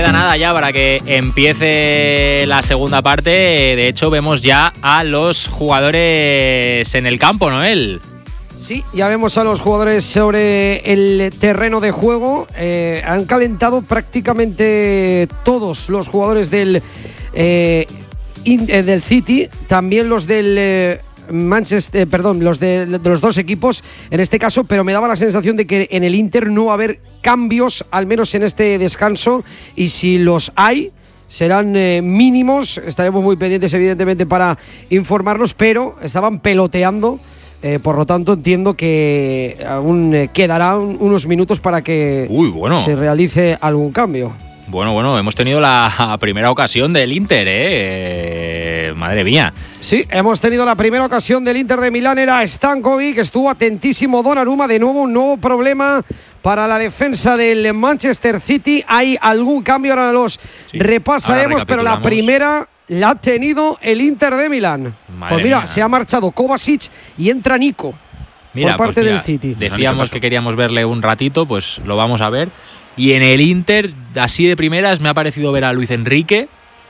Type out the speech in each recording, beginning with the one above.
queda nada ya para que empiece la segunda parte. De hecho, vemos ya a los jugadores en el campo, Noel. Sí, ya vemos a los jugadores sobre el terreno de juego. Han calentado prácticamente todos los jugadores del City, también los del Manchester, los de los dos equipos en este caso, pero me daba la sensación de que en el Inter no va a haber cambios, al menos en este descanso, y si los hay serán mínimos. Estaremos muy pendientes evidentemente para informarnos, pero estaban peloteando, por lo tanto entiendo que aún quedarán unos minutos para que se realice algún cambio. Bueno, hemos tenido la primera ocasión del Inter, madre mía. Sí, hemos tenido la primera ocasión del Inter de Milán, era Stankovic, estuvo atentísimo Donnarumma, de nuevo un nuevo problema para la defensa del Manchester City. Hay algún cambio, ahora los repasaremos, pero la primera la ha tenido el Inter de Milán. Pues mira, se ha marchado Kovacic y entra Nico por parte del City. Decíamos que queríamos verle un ratito, pues lo vamos a ver. Y en el Inter, así de primeras, me ha parecido ver a Luis Enrique.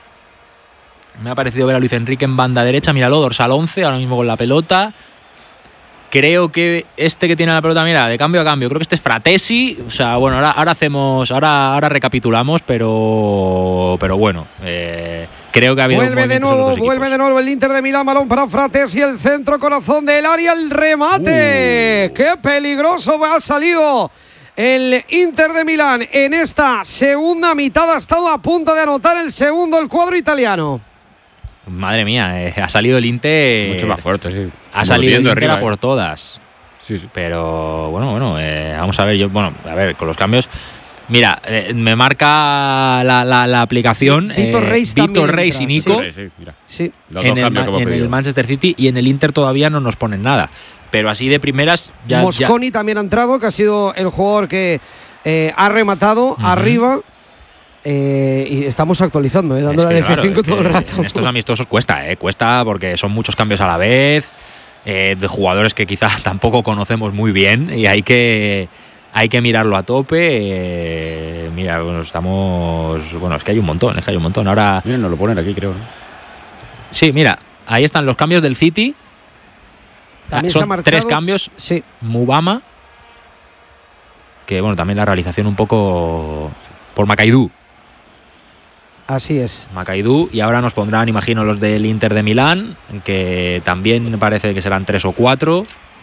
En banda derecha. Míralo, dorsal 11, ahora mismo con la pelota. Creo que este que tiene la pelota, mira, de cambio a cambio, creo que este es Fratesi. O sea, bueno, ahora recapitulamos, pero bueno, creo que ha habido vuelve de nuevo el Inter de Milán, balón para Fratesi, el centro, corazón del área, el remate. ¡Qué peligroso ha salido el Inter de Milán en esta segunda mitad! Ha estado a punto de anotar el segundo el cuadro italiano. Madre mía, ha salido el Inter mucho más fuerte, sí. Ha salido el Inter por todas. Sí. Pero bueno, vamos a ver. Con los cambios. Mira, me marca la aplicación. Víctor Reis y Nico. Sí. En el Manchester City, y en el Inter todavía no nos ponen nada. Pero así de primeras ya. Mosconi también ha entrado, que ha sido el jugador que ha rematado arriba. Y estamos actualizando, dando la F5 todo el rato. En estos amistosos cuesta porque son muchos cambios a la vez, de jugadores que quizás tampoco conocemos muy bien, y hay que mirarlo a tope. Mira, es que hay un montón, Ahora, miren, nos lo ponen aquí, creo, ¿no? Sí, mira, ahí están los cambios del City. También son se ha marchado 3 cambios. Sí. Mubama, que también la realización un poco por Makaidou. Así es. Makaidou, y ahora nos pondrán, imagino, los del Inter de Milán, que también parece que serán 3 o 4.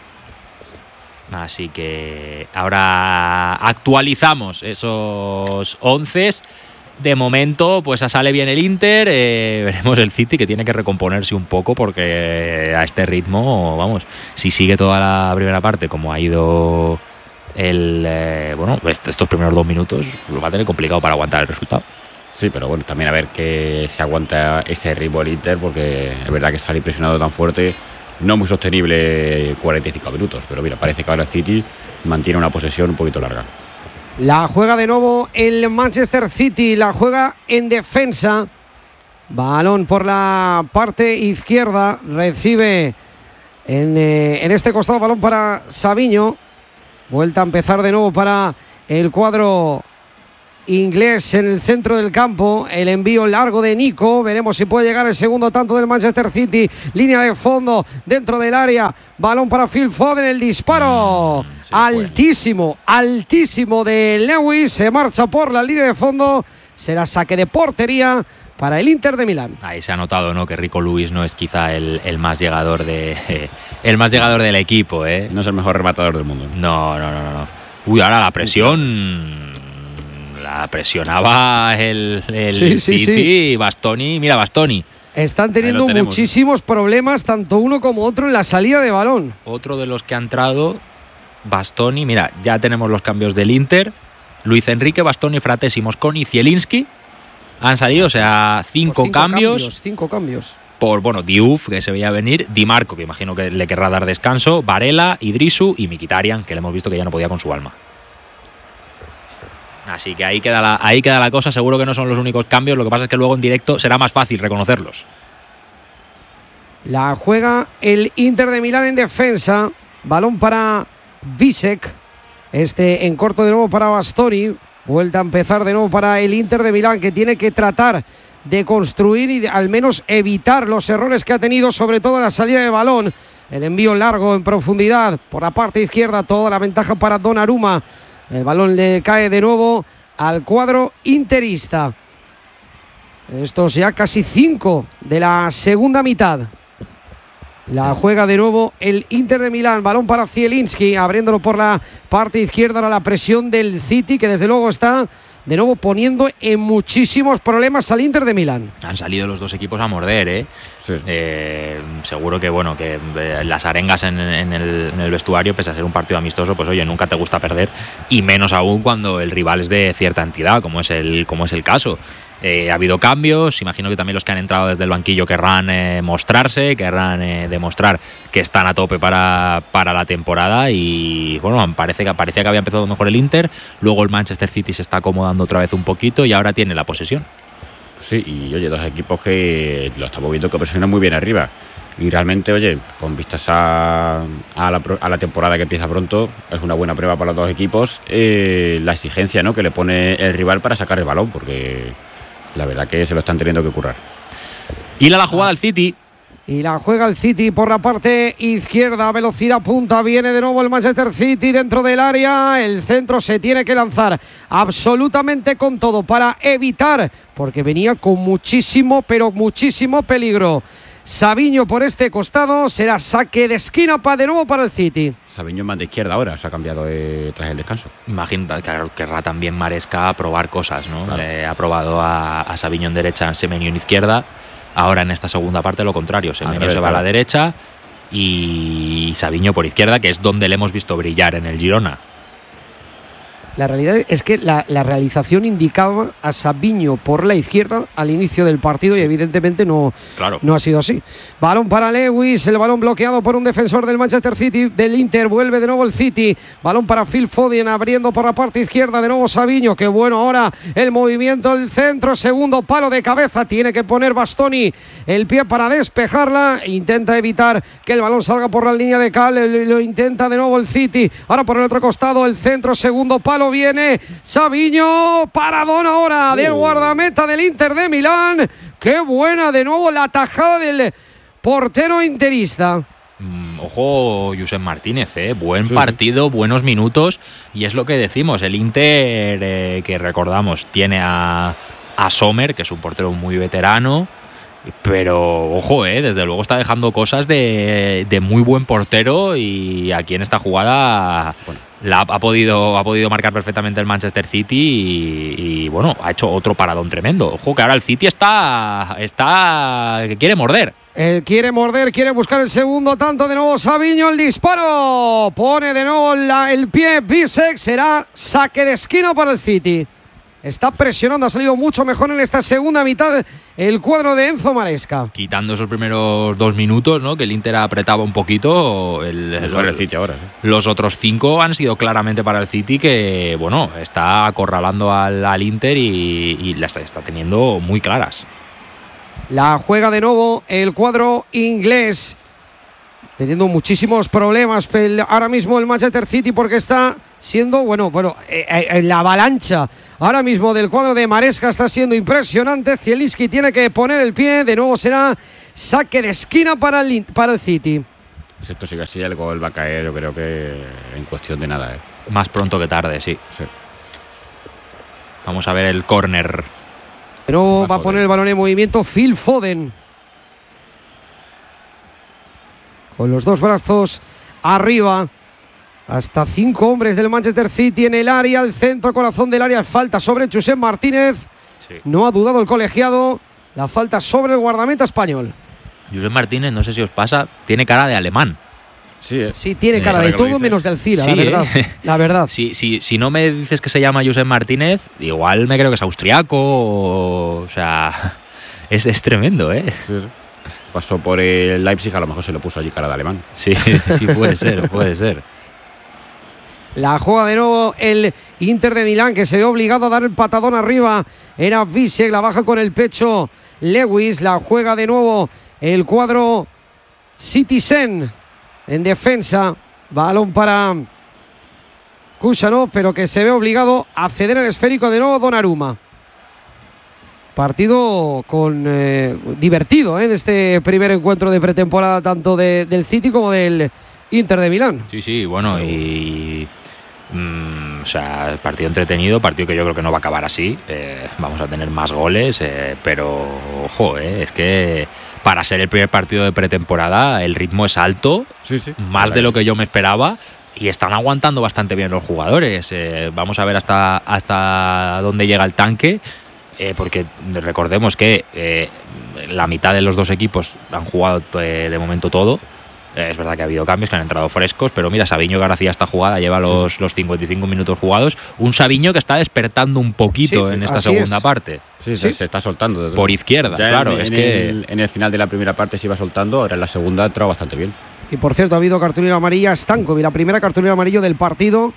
Así que ahora actualizamos esos 11. De momento, pues sale bien el Inter. Veremos el City, que tiene que recomponerse un poco, porque a este ritmo, si sigue toda la primera parte como ha ido estos primeros 2 minutos, lo va a tener complicado para aguantar el resultado. Sí, pero bueno, también a ver que se aguanta ese ritmo el Inter, porque es verdad que salir presionado tan fuerte, no muy sostenible 45 minutos, pero mira, parece que ahora el City mantiene una posesión un poquito larga. La juega de nuevo el Manchester City, la juega en defensa. Balón por la parte izquierda, recibe en este costado, balón para Savinho. Vuelta a empezar de nuevo para el cuadro inglés en el centro del campo. El envío largo de Nico, veremos si puede llegar el segundo tanto del Manchester City. Línea de fondo dentro del área, balón para Phil Foden, el disparo altísimo de Lewis, se marcha por la línea de fondo, será saque de portería para el Inter de Milán. Ahí se ha notado, ¿no?, que Rico Lewis no es quizá el más llegador el más llegador del equipo, ¿eh? No es el mejor rematador del mundo. No. Uy, ahora la presión. La presionaba el City. Bastoni, mira, Bastoni. Están teniendo muchísimos problemas, tanto uno como otro, en la salida de balón. Otro de los que ha entrado, Bastoni. Mira, ya tenemos los cambios del Inter. Luis Enrique, Bastoni, Fratesi, Mosconi, Zielinski han salido, o sea, 5 cambios. 5 cambios. Por, Diouf, que se veía venir, Di Marco, que imagino que le querrá dar descanso, Varela, Idrisu y Mkhitaryan, que le hemos visto que ya no podía con su alma. Así que ahí queda la cosa. Seguro que no son los únicos cambios. Lo que pasa es que luego en directo será más fácil reconocerlos. La juega el Inter de Milán en defensa. Balón para Bisek. En corto de nuevo para Bastoni. Vuelta a empezar de nuevo para el Inter de Milán, que tiene que tratar de construir y al menos evitar los errores que ha tenido, sobre todo en la salida de balón. El envío largo en profundidad por la parte izquierda, toda la ventaja para Donnarumma. El balón le cae de nuevo al cuadro interista. Estos ya casi 5 de la segunda mitad. La juega de nuevo el Inter de Milán. Balón para Zielinski, abriéndolo por la parte izquierda. Ahora la presión del City, que desde luego está de nuevo poniendo en muchísimos problemas al Inter de Milán. Han salido los dos equipos a morder, ¿eh? Sí. Seguro que bueno, que las arengas en el vestuario, pese a ser un partido amistoso, pues oye, nunca te gusta perder, y menos aún cuando el rival es de cierta entidad, como es el caso. Ha habido cambios, imagino que también los que han entrado desde el banquillo querrán mostrarse, querrán demostrar que están a tope para la temporada, y bueno, parecía que había empezado mejor el Inter, luego el Manchester City se está acomodando otra vez un poquito y ahora tiene la posesión. Sí, y oye, dos equipos que lo estamos viendo que presionan muy bien arriba. Y realmente, oye, con vistas a la temporada que empieza pronto, es una buena prueba para los dos equipos la exigencia, ¿no?, que le pone el rival para sacar el balón, porque la verdad que se lo están teniendo que currar. Y la jugada del City. Y la juega el City por la parte izquierda, velocidad punta, viene de nuevo el Manchester City dentro del área, el centro se tiene que lanzar absolutamente con todo para evitar, porque venía con muchísimo, pero muchísimo peligro. Savinho por este costado, será saque de esquina de nuevo para el City. Savinho más de izquierda ahora, se ha cambiado tras el descanso. Imagino que querrá también Maresca probar cosas, ¿no? Claro. Ha probado a Savinho en derecha, Semenyo en izquierda. Ahora en esta segunda parte lo contrario, Semenyo se va a la derecha y Savinho por izquierda, que es donde le hemos visto brillar en el Girona. La realidad es que la realización indicaba a Savinho por la izquierda al inicio del partido y evidentemente no ha sido así. Balón para Lewis, el balón bloqueado por un defensor del Manchester City, del Inter, vuelve de nuevo el City. Balón para Phil Foden, abriendo por la parte izquierda de nuevo Savinho, que bueno ahora el movimiento del centro, segundo palo de cabeza, tiene que poner Bastoni el pie para despejarla, intenta evitar que el balón salga por la línea de cal, lo intenta de nuevo el City, ahora por el otro costado el centro, segundo palo, viene Savinho, paradón ahora del guardameta del Inter de Milán. Qué buena de nuevo la tajada del portero interista. Ojo, Josep Martínez, buen partido, buenos minutos, y es lo que decimos, el Inter que recordamos tiene a Sommer, que es un portero muy veterano, pero ojo, desde luego está dejando cosas de muy buen portero, y aquí en esta jugada ha podido marcar perfectamente el Manchester City y bueno, ha hecho otro paradón tremendo. Ojo que ahora el City está que quiere morder. Quiere morder, quiere buscar el segundo tanto, de nuevo Savinho, el disparo, pone de nuevo el pie Bisek, será saque de esquina para el City. Está presionando, ha salido mucho mejor en esta segunda mitad el cuadro de Enzo Maresca. Quitando esos primeros 2 minutos, ¿no?, que el Inter apretaba un poquito, el City ahora, sí. Los otros 5 han sido claramente para el City, que bueno, está acorralando al Inter y las está teniendo muy claras. La juega de nuevo el cuadro inglés, teniendo muchísimos problemas ahora mismo el Manchester City, porque está siendo, la avalancha ahora mismo del cuadro de Maresca está siendo impresionante. Zielinski tiene que poner el pie, de nuevo será saque de esquina para el City. Si esto sigue así, el gol va a caer, yo creo que en cuestión de nada. Más pronto que tarde, sí. Vamos a ver el córner. De nuevo va a poner el balón en movimiento Phil Foden, con los dos brazos arriba. Hasta 5 hombres del Manchester City en el área, el centro corazón del área, falta sobre Josep Martínez. Sí. No ha dudado el colegiado, la falta sobre el guardameta español. Josep Martínez, no sé si os pasa, tiene cara de alemán. Sí, tiene cara de todo menos de Alcira, sí, la verdad. Si no me dices que se llama Josep Martínez, igual me creo que es austriaco, o sea, es tremendo, Sí. Pasó por el Leipzig, a lo mejor se lo puso allí cara de alemán. Sí, puede ser. La juega de nuevo el Inter de Milán, que se ve obligado a dar el patadón arriba. Era Bisek, la baja con el pecho Lewis. La juega de nuevo el cuadro Citizen en defensa. Balón para Kušanov, pero que se ve obligado a ceder el esférico de nuevo Donnarumma. Partido divertido en este primer encuentro de pretemporada, tanto del City como del Inter de Milán. Sí, bueno, y o sea, partido entretenido, partido que yo creo que no va a acabar así. Vamos a tener más goles, pero ojo, es que para ser el primer partido de pretemporada el ritmo es alto, más de lo que yo me esperaba. Y están aguantando bastante bien los jugadores. Vamos a ver hasta dónde llega el tanque. Porque recordemos que la mitad de los dos equipos han jugado de momento todo. Es verdad que ha habido cambios, que han entrado frescos, pero mira, Savinho García esta jugada lleva los 55 minutos jugados. Un Savinho que está despertando un poquito en esta segunda parte. Se está soltando. Por izquierda, ya claro. En el final de la primera parte se iba soltando, ahora en la segunda ha entrado bastante bien. Y por cierto, ha habido cartulina amarilla a Stankovic, la primera cartulina amarilla del partido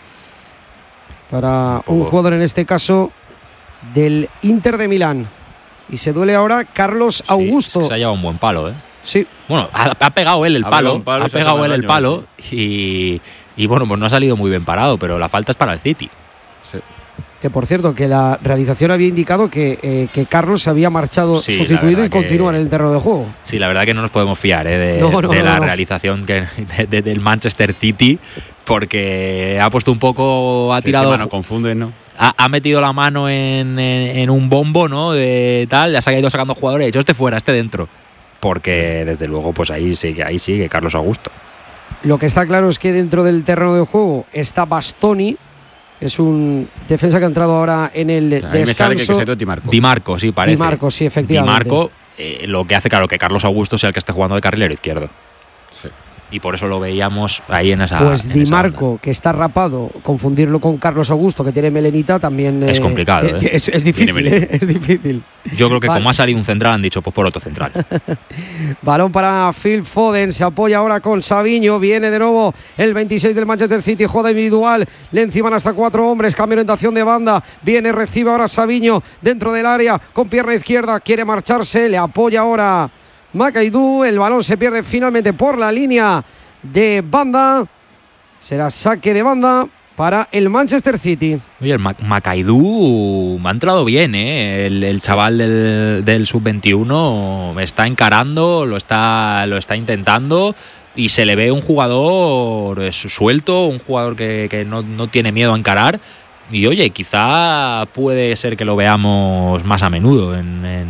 para un jugador, en este caso del Inter de Milán. Y se duele ahora Carlos Augusto. Se ha llevado un buen palo, Sí. Bueno, ha pegado él el palo. Ha pegado él el palo. Y bueno, pues no ha salido muy bien parado, pero la falta es para el City. Sí. Que por cierto, que la realización había indicado que Carlos se había marchado sustituido y continúa en el terreno de juego. Sí, la verdad que no nos podemos fiar de la realización del Manchester City, porque ha puesto un poco, ha tirado. No confunden, ¿no? Ha metido la mano en un bombo, ¿no? De tal, ya se ha ido sacando jugadores, ha dicho este fuera, este dentro. Porque desde luego, pues ahí sigue Carlos Augusto. Lo que está claro es que dentro del terreno de juego está Bastoni. Es un defensa que ha entrado ahora en el descanso. Di Marco, sí, parece. Di Marco, sí, efectivamente. Di Marco, lo que hace, claro, que Carlos Augusto sea el que esté jugando de carrilero izquierdo. Sí. Y por eso lo veíamos ahí en esa. Pues Di Marco, que está rapado, confundirlo con Carlos Augusto, que tiene melenita, también. Es complicado, es difícil, es difícil. Yo creo que como ha salido un central, han dicho, pues por otro central. Balón para Phil Foden, se apoya ahora con Savinho, viene de nuevo el 26 del Manchester City, jugada individual, le enciman hasta 4 hombres, cambio de orientación de banda, viene, recibe ahora Savinho dentro del área, con pierna izquierda, quiere marcharse, le apoya ahora Makaidou, el balón se pierde finalmente por la línea de banda, será saque de banda para el Manchester City. Oye, el Makaidou ha entrado bien, el chaval del sub-21 está encarando, lo está intentando y se le ve un jugador suelto, un jugador que no tiene miedo a encarar. Y oye, quizá puede ser que lo veamos más a menudo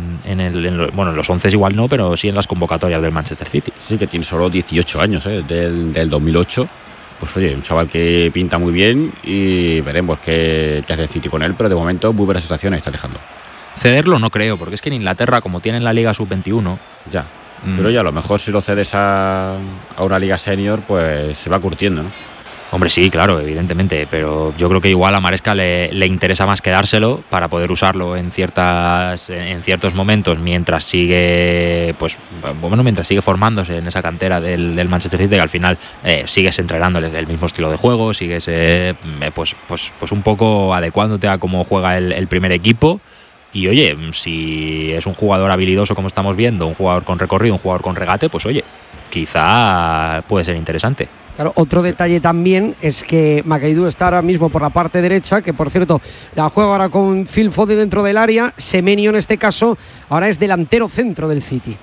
en los 11 igual no, pero sí en las convocatorias del Manchester City. Sí, que tiene solo 18 años, del 2008. Pues oye, un chaval que pinta muy bien y veremos qué hace el City con él, pero de momento muy buenas sensaciones está dejando. Cederlo no creo, porque es que en Inglaterra, como tienen la Liga Sub-21... Ya, pero ya a lo mejor si lo cedes a una Liga Senior, pues se va curtiendo, ¿no? Hombre, sí, claro, evidentemente, pero yo creo que igual a Maresca le interesa más quedárselo para poder usarlo en ciertos momentos mientras sigue formándose en esa cantera del Manchester City, que al final sigues entrenándole el mismo estilo de juego, sigues pues un poco adecuándote a cómo juega el primer equipo. Y oye, si es un jugador habilidoso como estamos viendo, un jugador con recorrido, un jugador con regate, pues oye, quizá puede ser interesante. Claro, otro detalle también es que Makaidou está ahora mismo por la parte derecha, que por cierto la juega ahora con Phil Foden dentro del área. Semenyo en este caso ahora es delantero centro del City.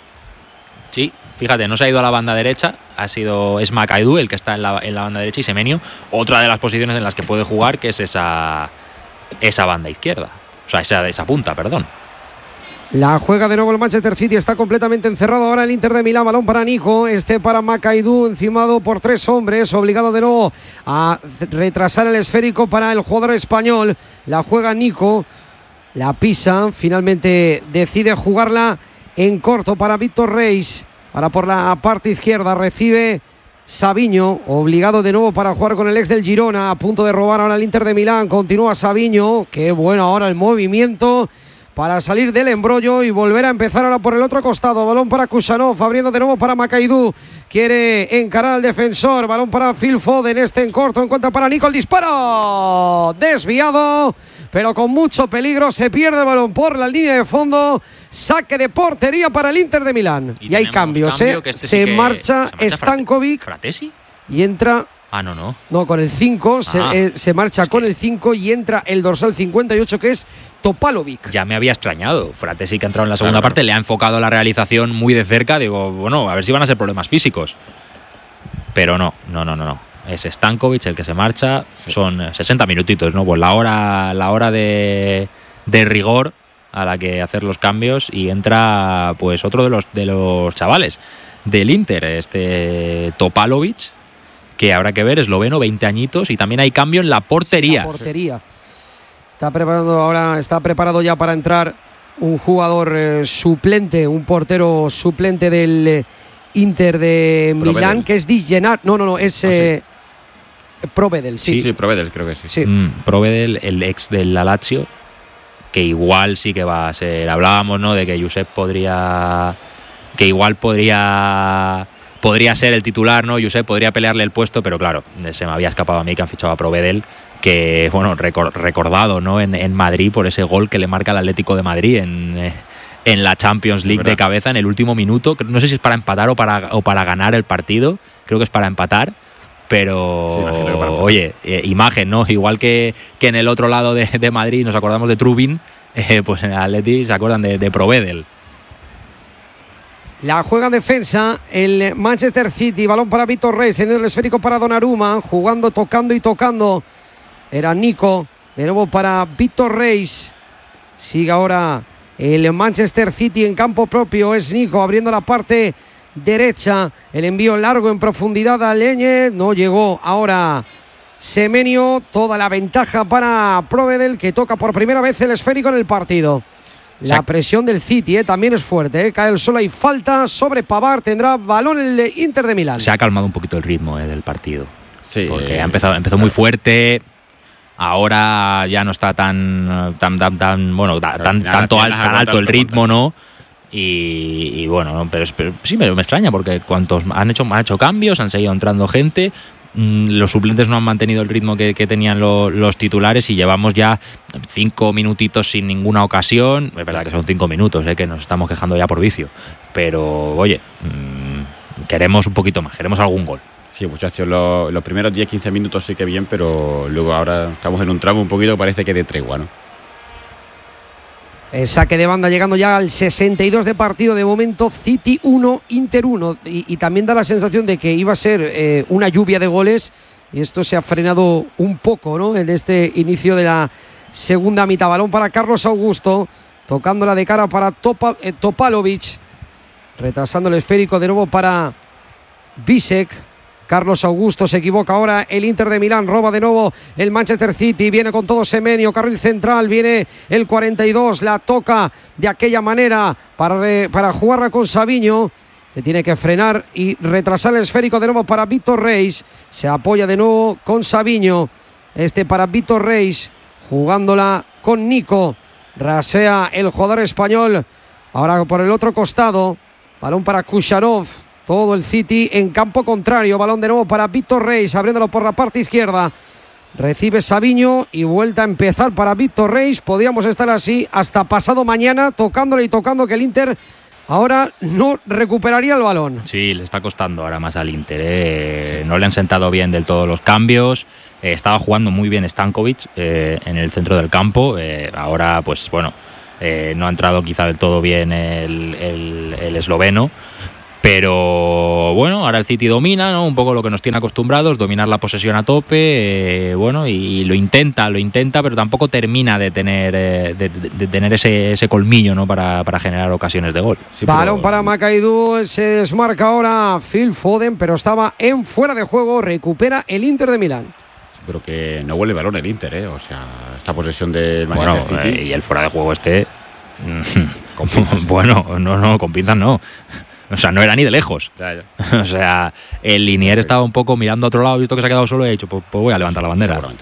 Sí, fíjate, no se ha ido a la banda derecha, es Makaidou el que está en la banda derecha y Semenyo otra de las posiciones en las que puede jugar, que es esa banda izquierda, o sea, esa punta, perdón. La juega de nuevo el Manchester City, está completamente encerrado ahora el Inter de Milán, balón para Nico, para Makaidou, encimado por 3 hombres, obligado de nuevo a retrasar el esférico para el jugador español. La juega Nico, la pisa, finalmente decide jugarla en corto para Víctor Reis, ahora por la parte izquierda recibe Savinho, obligado de nuevo para jugar con el ex del Girona, a punto de robar ahora el Inter de Milán, continúa Savinho, qué bueno ahora el movimiento para salir del embrollo y volver a empezar ahora por el otro costado. Balón para Kušanov, abriendo de nuevo para Makaidou. Quiere encarar al defensor. Balón para Phil Foden, en corto. Encuentra para Nico el disparo. Desviado, pero con mucho peligro. Se pierde el balón por la línea de fondo. Saque de portería para el Inter de Milán. Y hay cambios, se marcha Stankovic. ¿Fratesi? Y entra Ah, no. No, con el 5, se marcha con el 5 y entra el dorsal 58, que es Topalovic. Ya me había extrañado. Fratesi, que ha entrado en la segunda parte, le ha enfocado la realización muy de cerca. Digo, bueno, a ver si van a ser problemas físicos. Pero no. Es Stankovic el que se marcha. Sí. Son 60 minutitos, ¿no? Pues la hora de rigor a la que hacer los cambios, y entra pues otro de los chavales del Inter, Topalovic, que habrá que ver, esloveno, 20 añitos, y también hay cambio en la portería. Está preparado ya para entrar un jugador suplente, un portero suplente del Inter de Milán, que es Di Gennaro. No, es Provedel, sí. Sí, Provedel, creo que sí. Provedel, el ex del Lazio, que igual sí que va a ser. Hablábamos, ¿no?, de que Josep podría ser el titular, ¿no? Josep podría pelearle el puesto, pero claro, se me había escapado a mí que han fichado a Provedel, que, bueno, recordado, ¿no?, en Madrid por ese gol que le marca el Atlético de Madrid en la Champions League de cabeza en el último minuto. No sé si es para empatar o para ganar el partido. Creo que es para empatar. Pero, sí, oye, imagen, ¿no? Igual que en el otro lado de Madrid nos acordamos de Trubin, pues en el Atleti se acuerdan de Provedel. La juega en defensa el Manchester City, balón para Víctor Reis, teniendo el esférico para Donnarumma, jugando, tocando. Era Nico, de nuevo para Víctor Reis. Sigue ahora el Manchester City en campo propio, es Nico abriendo la parte derecha, el envío largo en profundidad a Leñez, no llegó ahora Semenyo, toda la ventaja para Provedel, que toca por primera vez el esférico en el partido. La presión del City también es fuerte, cae el suelo y falta sobre Pavard, tendrá balón el Inter de Milán. Se ha calmado un poquito el ritmo del partido, sí, porque empezó muy fuerte. Ahora ya no está tan alto el ritmo, ¿no? Y bueno, pero sí me extraña, porque cuantos han hecho cambios, han seguido entrando gente, los suplentes no han mantenido el ritmo que tenían los titulares, y llevamos ya 5 minutitos sin ninguna ocasión. Es verdad que son 5 minutos, que nos estamos quejando ya por vicio, pero oye, queremos un poquito más, queremos algún gol. Sí, muchachos, los primeros 10-15 minutos sí que bien, pero luego ahora estamos en un tramo un poquito, parece que de tregua, ¿no? Saque de banda llegando ya al 62 de partido. De momento City 1, Inter 1, y también da la sensación de que iba a ser una lluvia de goles, y esto se ha frenado un poco, ¿no?, en este inicio de la segunda mitad. Balón para Carlos Augusto, tocándola de cara para Topalovic, retrasando el esférico de nuevo para Bisek. Carlos Augusto se equivoca ahora el Inter de Milán, roba de nuevo el Manchester City, viene con todo Semenyo, carril central, viene el 42, la toca de aquella manera para jugarla con Savinho, se tiene que frenar y retrasar el esférico de nuevo para Víctor Reis, se apoya de nuevo con Savinho, para Víctor Reis, jugándola con Nico, rasea el jugador español, ahora por el otro costado, balón para Kusharov. Todo el City en campo contrario. Balón de nuevo para Víctor Reis, abriéndolo por la parte izquierda. Recibe Savinho y vuelta a empezar para Víctor Reis. Podríamos estar así hasta pasado mañana, tocándole y tocando, que el Inter ahora no recuperaría el balón. Sí, le está costando ahora más al Inter. No le han sentado bien del todo los cambios. Estaba jugando muy bien Stankovic en el centro del campo. Ahora, pues bueno, no ha entrado quizá del todo bien el esloveno. Pero bueno, ahora el City domina, ¿no?, un poco lo que nos tiene acostumbrados, dominar la posesión a tope, y lo intenta, pero tampoco termina de tener ese colmillo, ¿no?, para generar ocasiones de gol. Sí, balón para Makaidu, se desmarca ahora Phil Foden, pero estaba en fuera de juego, recupera el Inter de Milán. Pero que no vuelve balón el Inter, o sea, esta posesión del Manchester City. Y el fuera de juego con pinzas, bueno, no, con pinzas no. O sea, no era ni de lejos. Ya. O sea, el Linier estaba un poco mirando a otro lado, visto que se ha quedado solo, y ha dicho, pues voy a levantar la bandera. Seguramente.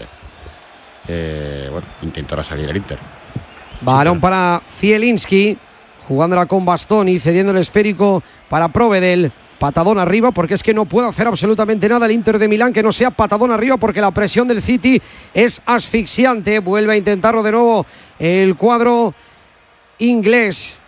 Intentará salir el Inter. Balón para Zielinski, jugándola con Bastoni, cediendo el esférico para Provedel. Patadón arriba, porque es que no puede hacer absolutamente nada el Inter de Milán que no sea patadón arriba, porque la presión del City es asfixiante. Vuelve a intentarlo de nuevo el cuadro inglés.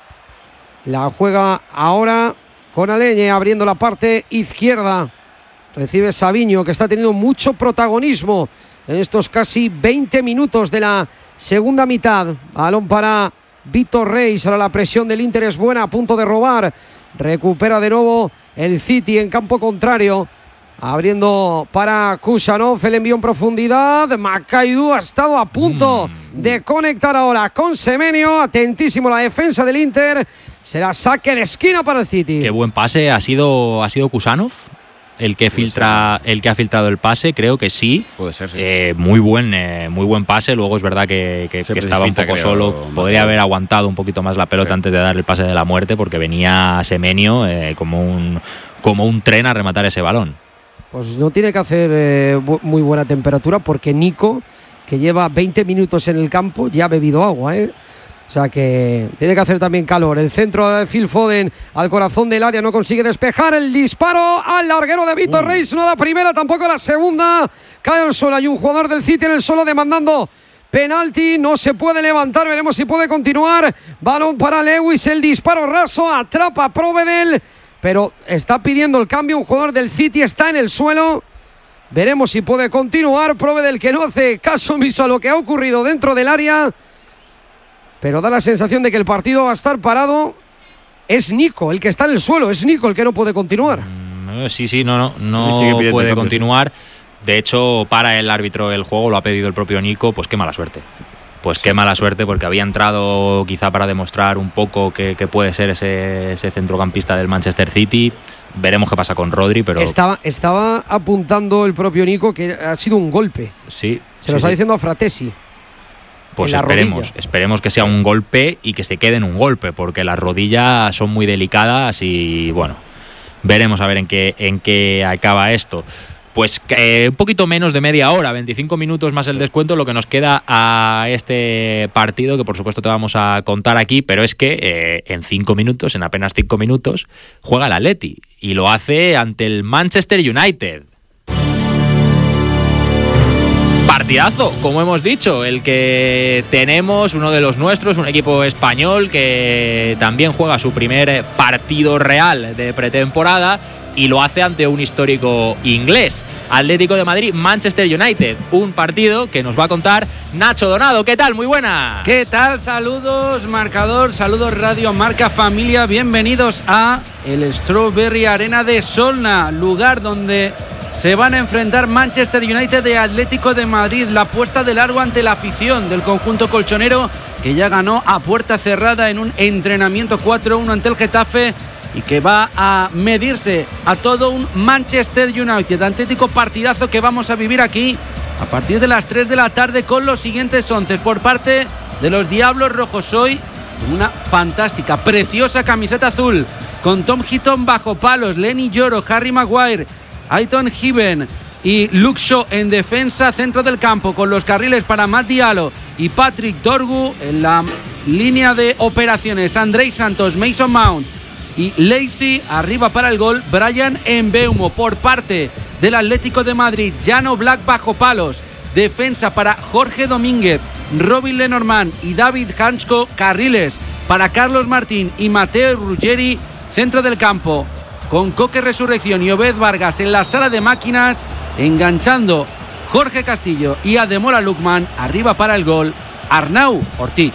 La juega ahora con Aleñe, abriendo la parte izquierda. Recibe Savinho, que está teniendo mucho protagonismo en estos casi 20 minutos de la segunda mitad. Balón para Vítor Reis. Ahora la presión del Inter es buena, a punto de robar. Recupera de nuevo el City en campo contrario. Abriendo para Kusanov, el envío en profundidad. Makaidu ha estado a punto de conectar ahora con Semenyo. Atentísimo la defensa del Inter. Será saque de esquina para el City. Qué buen pase. ¿Ha sido Kusanov el que ha filtrado el pase? Creo que sí. Puede ser, sí. Muy buen pase. Luego es verdad que estaba un poco solo. Podría haber aguantado un poquito más la pelota antes de dar el pase de la muerte, porque venía Semenyo como un tren a rematar ese balón. Pues no tiene que hacer muy buena temperatura, porque Nico, que lleva 20 minutos en el campo, ya ha bebido agua, O sea que tiene que hacer también calor. El centro de Phil Foden al corazón del área, no consigue despejar. El disparo al larguero de Vítor Reis, no la primera, tampoco la segunda. Cae al suelo, hay un jugador del City en el suelo demandando penalti, no se puede levantar, veremos si puede continuar. Balón para Lewis, el disparo raso, atrapa a Provedel, pero está pidiendo el cambio. Un jugador del City está en el suelo. Veremos si puede continuar. Provedel, que no hace caso omiso a lo que ha ocurrido dentro del área, pero da la sensación de que el partido va a estar parado. Es Nico el que está en el suelo, es Nico el que no puede continuar. No puede continuar. De hecho, para el árbitro el juego, lo ha pedido el propio Nico. Pues qué mala suerte. Qué mala suerte, porque había entrado quizá para demostrar un poco que puede ser ese centrocampista del Manchester City. Veremos qué pasa con Rodri, pero... Estaba apuntando el propio Nico que ha sido un golpe. Sí. Se lo está diciendo a Fratesi. Pues esperemos que sea un golpe y que se quede en un golpe, porque las rodillas son muy delicadas y bueno, veremos a ver en qué acaba esto. Pues un poquito menos de media hora, 25 minutos más el descuento, lo que nos queda a este partido, que por supuesto te vamos a contar aquí, pero es que en apenas 5 minutos, juega el Atleti y lo hace ante el Manchester United. Partidazo, como hemos dicho, el que tenemos, uno de los nuestros, un equipo español que también juega su primer partido real de pretemporada y lo hace ante un histórico inglés. Atlético de Madrid, Manchester United, un partido que nos va a contar Nacho Donado. ¿Qué tal? Muy buenas. ¿Qué tal? Saludos, marcador, saludos Radio Marca Familia, bienvenidos a el Strawberry Arena de Solna, lugar donde se van a enfrentar Manchester United de Atlético de Madrid. La puesta de largo ante la afición del conjunto colchonero, que ya ganó a puerta cerrada en un entrenamiento 4-1 ante el Getafe y que va a medirse a todo un Manchester United. Auténtico partidazo que vamos a vivir aquí a partir de las 3 de la tarde con los siguientes 11 por parte de los Diablos Rojos. Hoy una fantástica, preciosa camiseta azul con Tom Heaton bajo palos, Lenny Yoro, Harry Maguire, Aiton Given y Luke Shaw en defensa, centro del campo con los carriles para Matt Diallo y Patrick Dorgu. En la línea de operaciones, Andrei Santos, Mason Mount y Lacey. Arriba para el gol, Brian Mbeumo. Por parte del Atlético de Madrid, Jano Black bajo palos, defensa para Jorge Domínguez, Robin Lenormand y David Hansko. Carriles para Carlos Martín y Mateo Ruggeri. Centro del campo con Coque Resurrección y Obed Vargas en la sala de máquinas, enganchando Jorge Castillo y Ademola Lookman. Arriba para el gol, Arnau Ortiz.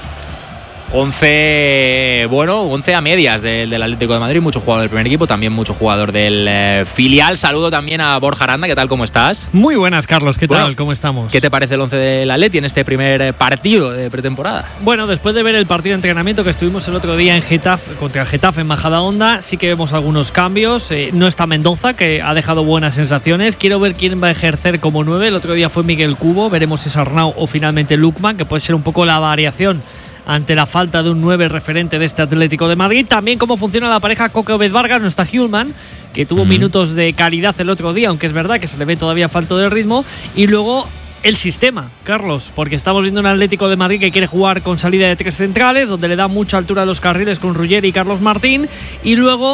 11 a medias del Atlético de Madrid, mucho jugador del primer equipo, también mucho jugador del filial. Saludo también a Borja Aranda, ¿qué tal? ¿Cómo estás? Muy buenas, Carlos, ¿qué tal? ¿Cómo estamos? ¿Qué te parece el 11 del Atleti en este primer partido de pretemporada? Bueno, después de ver el partido de entrenamiento que estuvimos el otro día en Getafe, contra el Getafe en Majadahonda, sí que vemos algunos cambios. No está Mendoza, que ha dejado buenas sensaciones. Quiero ver quién va a ejercer como 9. El otro día fue Miguel Cubo, veremos si es Arnau o finalmente Lookman, que puede ser un poco la variación ante la falta de un 9 referente de este Atlético de Madrid. También cómo funciona la pareja Coque-Obed Vargas, no está Hjulman, que tuvo minutos de calidad el otro día, aunque es verdad que se le ve todavía falto de ritmo. Y luego el sistema, Carlos, porque estamos viendo un Atlético de Madrid que quiere jugar con salida de 3 centrales, donde le da mucha altura a los carriles con Ruggeri y Carlos Martín, y luego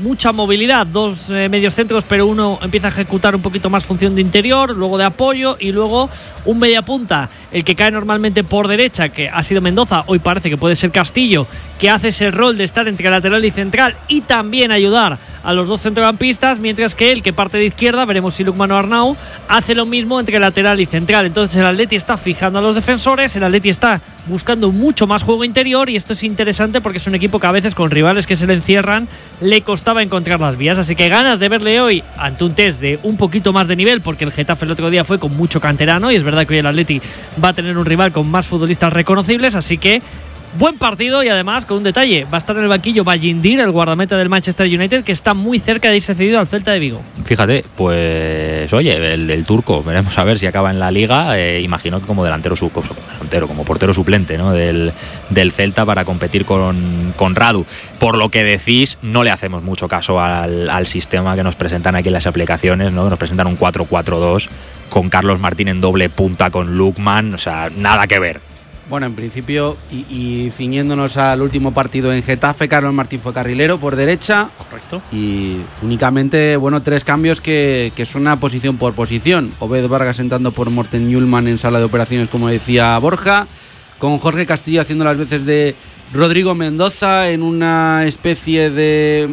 mucha movilidad, dos mediocentros, pero uno empieza a ejecutar un poquito más función de interior, luego de apoyo y luego un mediapunta, el que cae normalmente por derecha, que ha sido Mendoza, hoy parece que puede ser Castillo, que hace ese rol de estar entre lateral y central y también ayudar a los dos centrocampistas, mientras que el que parte de izquierda, veremos si Lukman o Arnau, hace lo mismo entre lateral y central. Entonces el Atleti está fijando a los defensores, el Atleti está buscando mucho más juego interior y esto es interesante porque es un equipo que a veces con rivales que se le encierran le costaba encontrar las vías, así que ganas de verle hoy ante un test de un poquito más de nivel, porque el Getafe el otro día fue con mucho canterano y es verdad que hoy el Atleti va a tener un rival con más futbolistas reconocibles, así que buen partido y además con un detalle, va a estar en el banquillo Ballindir, el guardameta del Manchester United, que está muy cerca de irse cedido al Celta de Vigo. Fíjate, pues oye, el turco, veremos a ver si acaba en la liga, imagino que como como portero suplente, ¿no? del Celta para competir con Radu. Por lo que decís, no le hacemos mucho caso al sistema que nos presentan aquí en las aplicaciones, ¿no? Nos presentan un 4-4-2 con Carlos Martín en doble punta con Lukman, o sea, nada que ver. Bueno, en principio, y ciñéndonos al último partido en Getafe, Carlos Martín fue carrilero por derecha. Correcto. Y únicamente, bueno, 3 cambios que son una posición por posición. Obed Vargas entrando por Morten Hjulmand en sala de operaciones, como decía Borja, con Jorge Castillo haciendo las veces de Rodrigo Mendoza en una especie de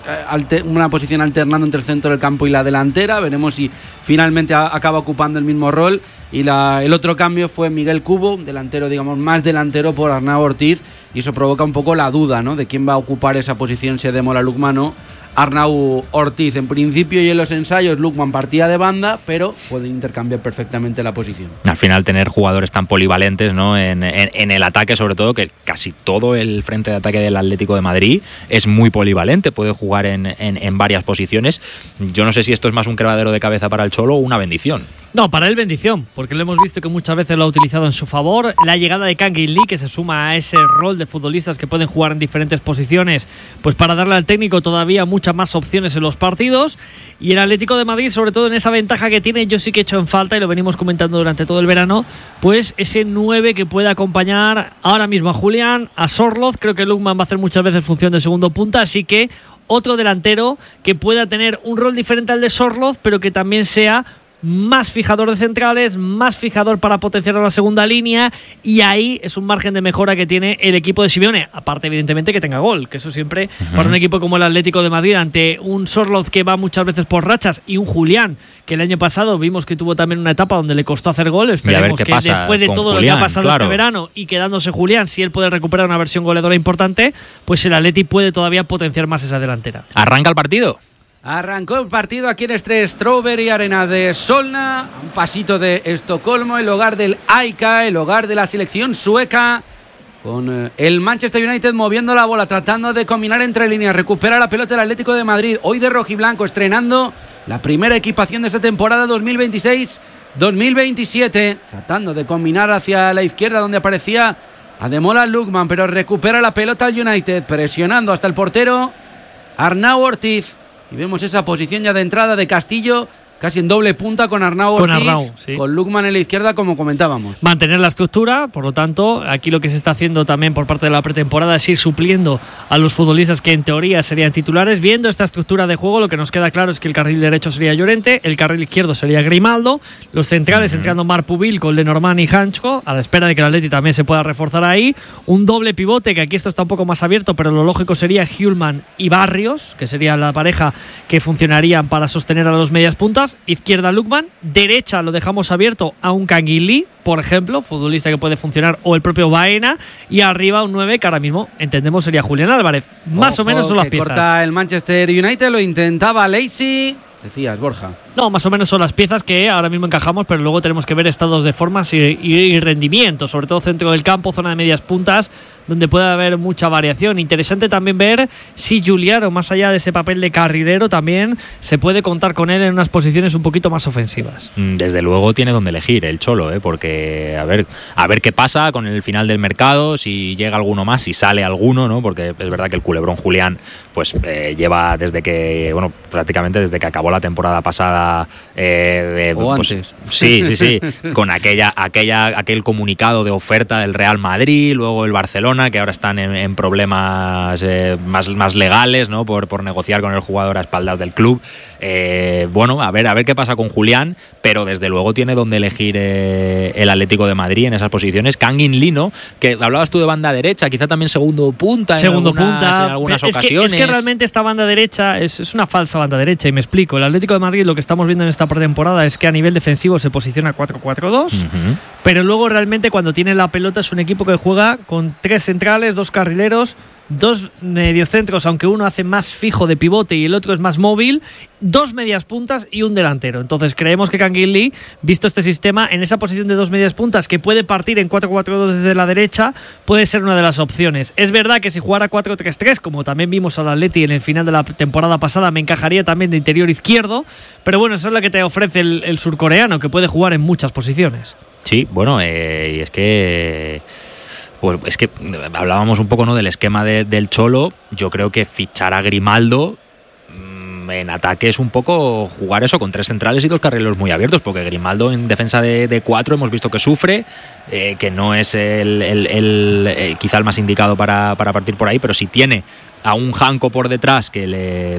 una posición alternando entre el centro del campo y la delantera. Veremos si finalmente acaba ocupando el mismo rol. Y el otro cambio fue Miguel Cubo, delantero, digamos, más delantero por Arnau Ortiz, y eso provoca un poco la duda, ¿no?, de quién va a ocupar esa posición, si Ademola Lukman o Arnau Ortiz. En principio y en los ensayos Lukman partía de banda, pero puede intercambiar perfectamente la posición. Al final tener jugadores tan polivalentes, ¿no?, en el ataque, sobre todo, que casi todo el frente de ataque del Atlético de Madrid es muy polivalente, puede jugar en varias posiciones. Yo no sé si esto es más un quebradero de cabeza para el Cholo o una bendición. No, para él bendición, porque lo hemos visto que muchas veces lo ha utilizado en su favor. La llegada de Kang In Lee, que se suma a ese rol de futbolistas que pueden jugar en diferentes posiciones, pues para darle al técnico todavía muchas más opciones en los partidos. Y el Atlético de Madrid, sobre todo en esa ventaja que tiene, yo sí que he hecho en falta, y lo venimos comentando durante todo el verano, pues ese 9 que puede acompañar ahora mismo a Julián, a Sorloz. Creo que Lukman va a hacer muchas veces función de segundo punta, así que otro delantero que pueda tener un rol diferente al de Sorloz, pero que también sea más fijador de centrales, más fijador para potenciar a la segunda línea, y ahí es un margen de mejora que tiene el equipo de Simeone, aparte evidentemente que tenga gol, que eso siempre para un equipo como el Atlético de Madrid, ante un Sorloz que va muchas veces por rachas y un Julián que el año pasado vimos que tuvo también una etapa donde le costó hacer gol. Esperemos que después de todo Julián, lo que ha pasado este verano y quedándose Julián, si él puede recuperar una versión goleadora importante, pues el Atleti puede todavía potenciar más esa delantera. ¿Arranca el partido? Arrancó el partido aquí en Strawberry Arena de Solna, a un pasito de Estocolmo, el hogar del AIK, el hogar de la selección sueca, con el Manchester United moviendo la bola, tratando de combinar entre líneas, recupera la pelota el Atlético de Madrid, hoy de rojiblanco, estrenando la primera equipación de esta temporada 2026-2027, tratando de combinar hacia la izquierda donde aparecía Ademola Lukman, pero recupera la pelota el United, presionando hasta el portero Arnau Ortiz. Y vemos esa posición ya de entrada de Castillo, casi en doble punta con Arnau Ortiz, sí, con Lukman en la izquierda, como comentábamos. Mantener la estructura, por lo tanto, aquí lo que se está haciendo también por parte de la pretemporada es ir supliendo a los futbolistas que en teoría serían titulares. Viendo esta estructura de juego, lo que nos queda claro es que el carril derecho sería Llorente, el carril izquierdo sería Grimaldo, los centrales entrando Marpubil con Lenormand y Hanchko, a la espera de que el Atleti también se pueda reforzar ahí. Un doble pivote, que aquí esto está un poco más abierto, pero lo lógico sería Hjulmand y Barrios, que sería la pareja que funcionarían para sostener a los medias puntas. Izquierda Lukman, derecha lo dejamos abierto a un Kang In Lee, por ejemplo, futbolista que puede funcionar, o el propio Baena, y arriba un 9 que ahora mismo entendemos sería Julián Álvarez. Más o menos son las piezas. Corta el Manchester United, lo intentaba Lacy. Decías, Borja. No, más o menos son las piezas que ahora mismo encajamos, pero luego tenemos que ver estados de formas y rendimiento, sobre todo centro del campo, zona de medias puntas, donde puede haber mucha variación. Interesante también ver si Giuliano, más allá de ese papel de carrilero, también se puede contar con él en unas posiciones un poquito más ofensivas. Desde luego tiene donde elegir el Cholo, porque a ver qué pasa con el final del mercado, si llega alguno más, si sale alguno, ¿no? Porque es verdad que el culebrón Julián pues lleva prácticamente desde que acabó la temporada pasada temporada. O antes. Sí, con aquel comunicado de oferta del Real Madrid, luego el Barcelona, que ahora están en problemas más legales, ¿no? Por negociar con el jugador a espaldas del club. Bueno, a ver qué pasa con Julián, pero desde luego tiene donde elegir el Atlético de Madrid en esas posiciones. Kangin Lino, que hablabas tú de banda derecha, quizá también segundo punta en algunas ocasiones. Es que realmente esta banda derecha es una falsa banda derecha, y me explico. El Atlético de Madrid, lo que estamos viendo en esta pretemporada es que a nivel defensivo se posiciona 4-4-2, pero luego realmente cuando tiene la pelota es un equipo que juega con 3 centrales, 2 carrileros, 2 mediocentros, aunque uno hace más fijo de pivote y el otro es más móvil, 2 medias puntas y un delantero. Entonces creemos que Kangin Lee, visto este sistema, en esa posición de 2 medias puntas que puede partir en 4-4-2 desde la derecha, puede ser una de las opciones. Es verdad que si jugara 4-3-3, como también vimos al Atleti en el final de la temporada pasada, me encajaría también de interior izquierdo, pero bueno, eso es lo que te ofrece el surcoreano, que puede jugar en muchas posiciones. Sí, bueno, y es que... Pues es que hablábamos un poco, ¿no?, del esquema del Cholo. Yo creo que fichar a Grimaldo en ataque es un poco jugar eso con 3 centrales y 2 carrileros muy abiertos, porque Grimaldo en defensa de 4 hemos visto que sufre, que no es quizá el más indicado para partir por ahí, pero si tiene a un Janko por detrás que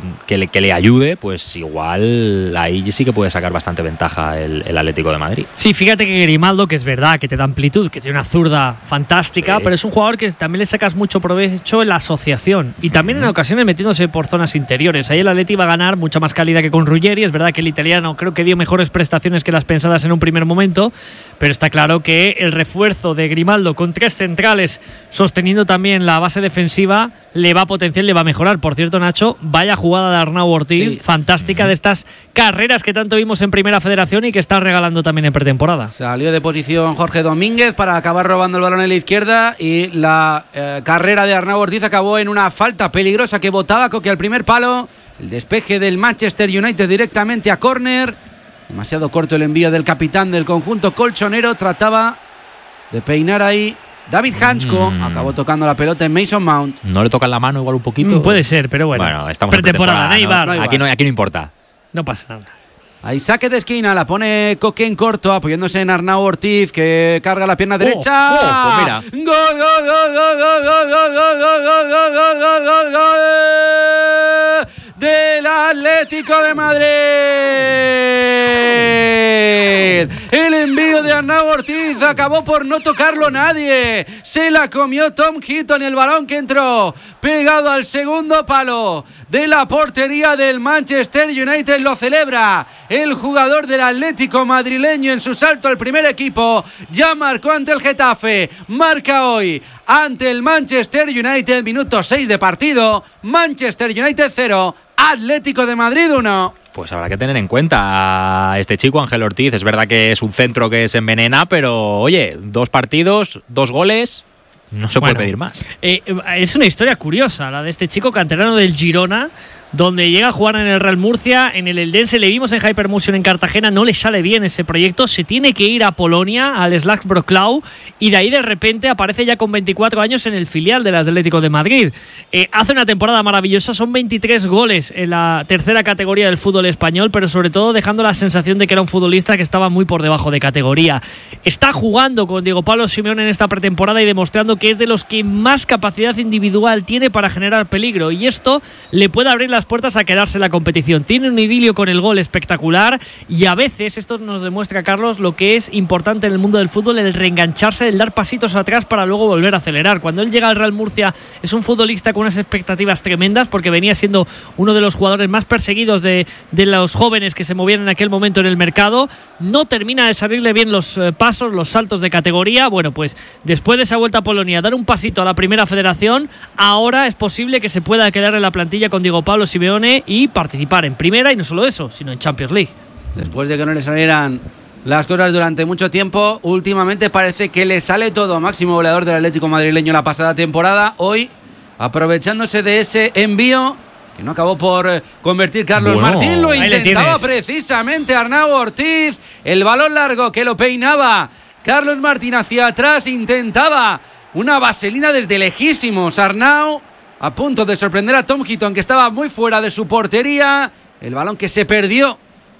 le ayude, pues igual ahí sí que puede sacar bastante ventaja el Atlético de Madrid. Sí, fíjate que Grimaldo, que es verdad que te da amplitud, que tiene una zurda fantástica, sí, pero es un jugador que también le sacas mucho provecho en la asociación y también en ocasiones metiéndose por zonas interiores. Ahí el Atleti va a ganar mucha más calidad que con Ruggeri. Es verdad que el italiano creo que dio mejores prestaciones que las pensadas en un primer momento, pero está claro que el refuerzo de Grimaldo con 3 centrales sosteniendo también la base defensiva le va a potenciar, le va a mejorar. Por cierto, Nacho, vaya jugada de Arnau Ortiz, sí, fantástica, de estas carreras que tanto vimos en Primera Federación y que está regalando también en pretemporada. Salió de posición Jorge Domínguez para acabar robando el balón en la izquierda y la carrera de Arnau Ortiz acabó en una falta peligrosa que botaba Coque al primer palo. El despeje del Manchester United directamente a córner. Demasiado corto el envío del capitán del conjunto colchonero. Trataba de peinar ahí David Hansko, acabó tocando la pelota en Mason Mount. ¿No le tocan la mano igual un poquito? Puede ser, pero bueno estamos en pretemporada, ¿no? Aquí no importa. No pasa nada. Ahí saque de esquina, la pone Coque en corto, apoyándose en Arnau Ortiz, que carga la pierna derecha. Pues mira. ¡Gol, gol, gol, gol, gol, gol, gol, gol, gol, gol, gol, gol, gol! Del Atlético de Madrid. El envío de Arnau Ortiz acabó por no tocarlo nadie. Se la comió Tom Heaton, el balón que entró pegado al segundo palo de la portería del Manchester United. Lo celebra el jugador del Atlético madrileño en su salto al primer equipo. Ya marcó ante el Getafe, marca hoy ante el Manchester United. Minuto 6 de partido. Manchester United 0, Atlético de Madrid 1. Pues habrá que tener en cuenta a este chico, Ángel Ortiz. Es verdad que es un centro que se envenena, pero oye, 2 partidos, 2 goles, no se puede pedir más. Es una historia curiosa la de este chico canterano del Girona, donde llega a jugar en el Real Murcia, en el Eldense. Le vimos en Hypermotion en Cartagena, no le sale bien ese proyecto, se tiene que ir a Polonia, al Śląsk Wrocław, y de ahí de repente aparece ya con 24 años en el filial del Atlético de Madrid. Hace una temporada maravillosa, son 23 goles en la tercera categoría del fútbol español, pero sobre todo dejando la sensación de que era un futbolista que estaba muy por debajo de categoría. Está jugando con Diego Pablo Simeone en esta pretemporada y demostrando que es de los que más capacidad individual tiene para generar peligro, y esto le puede abrir las puertas a quedarse en la competición. Tiene un idilio con el gol espectacular, y a veces esto nos demuestra, Carlos, lo que es importante en el mundo del fútbol, el reengancharse, el dar pasitos atrás para luego volver a acelerar. Cuando él llega al Real Murcia es un futbolista con unas expectativas tremendas, porque venía siendo uno de los jugadores más perseguidos de los jóvenes que se movían en aquel momento en el mercado. No termina de salirle bien los pasos, los saltos de categoría. Bueno, pues después de esa vuelta a Polonia, dar un pasito a la Primera Federación, ahora es posible que se pueda quedar en la plantilla con Diego Pablo Simeone y participar en Primera, y no solo eso, sino en Champions League. Después de que no le salieran las cosas durante mucho tiempo, últimamente parece que le sale todo. Máximo goleador del Atlético madrileño la pasada temporada, hoy aprovechándose de ese envío que no acabó por convertir Carlos Martín. Lo intentaba precisamente Arnau Ortiz, el balón largo que lo peinaba Carlos Martín hacia atrás, intentaba una vaselina desde lejísimos. Arnau a punto de sorprender a Tom Heaton, que estaba muy fuera de su portería. El balón que se perdió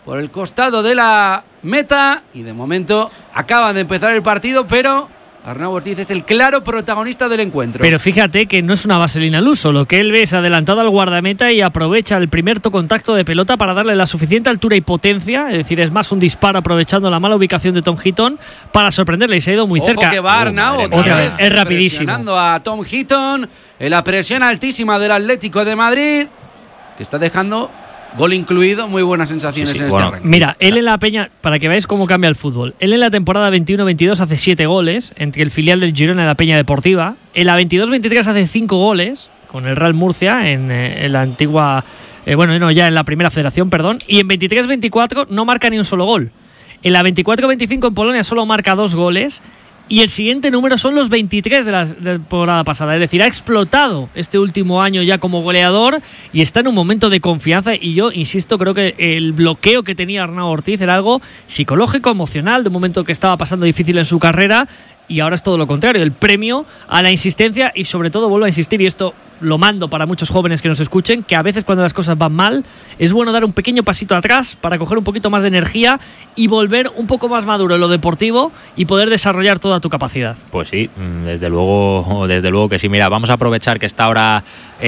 por el costado de la meta y de momento acaban de empezar el partido, pero Arnau Ortiz es el claro protagonista del encuentro. Pero fíjate que no es una vaselina al uso. Lo que él ve es adelantado al guardameta y aprovecha el primer contacto de pelota para darle la suficiente altura y potencia. Es decir, es más un disparo aprovechando la mala ubicación de Tom Heaton para sorprenderle y se ha ido muy cerca. Ojo que va Arnau otra vez. Es rapidísimo. Presionando a Tom Heaton en la presión altísima del Atlético de Madrid, que está dejando gol incluido, muy buenas sensaciones en este arranque. Mira, él en la Peña, para que veáis cómo cambia el fútbol, él en la temporada 21-22 hace 7 goles entre el filial del Girona y la Peña Deportiva. En la 22-23 hace 5 goles con el Real Murcia en la antigua, ya en la primera federación, perdón. Y en 23-24 no marca ni un solo gol. En la 24-25 en Polonia solo marca 2 goles. Y el siguiente número son los 23 de la temporada pasada. Es decir, ha explotado este último año ya como goleador y está en un momento de confianza. Y yo, insisto, creo que el bloqueo que tenía Arnau Ortiz era algo psicológico, emocional, de un momento que estaba pasando difícil en su carrera. Y ahora es todo lo contrario, el premio a la insistencia y sobre todo, vuelvo a insistir, y esto lo mando para muchos jóvenes que nos escuchen, que a veces cuando las cosas van mal es bueno dar un pequeño pasito atrás para coger un poquito más de energía y volver un poco más maduro en lo deportivo y poder desarrollar toda tu capacidad. Pues sí, desde luego que sí. Mira, vamos a aprovechar que está ahora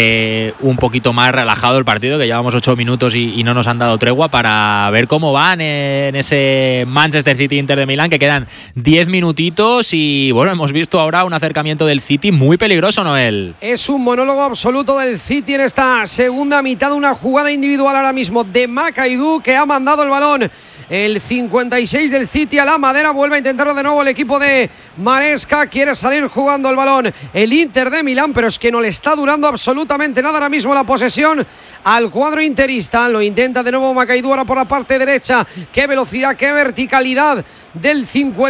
un poquito más relajado el partido, que llevamos 8 minutos y no nos han dado tregua, para ver cómo van en ese Manchester City Inter de Milán, que quedan 10 minutitos y bueno, hemos visto ahora un acercamiento del City muy peligroso, Noel. Es un monólogo absoluto del City en esta segunda mitad, una jugada individual ahora mismo de Makaidou, que ha mandado el balón. El 56 del City a la madera, vuelve a intentarlo de nuevo el equipo de Maresca, quiere salir jugando el balón el Inter de Milán, pero es que no le está durando absolutamente nada ahora mismo la posesión al cuadro interista. Lo intenta de nuevo Makaidou ahora por la parte derecha. Qué velocidad, qué verticalidad del